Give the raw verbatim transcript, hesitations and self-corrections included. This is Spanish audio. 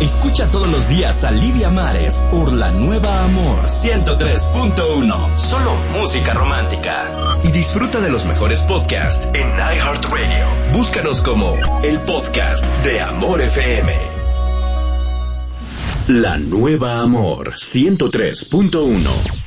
Escucha todos los días a Lidia Mares por La Nueva Amor ciento tres punto uno. Solo música romántica. Y disfruta de los mejores podcasts en iHeartRadio. Búscanos como el podcast de Amor F M. La Nueva Amor ciento tres punto uno.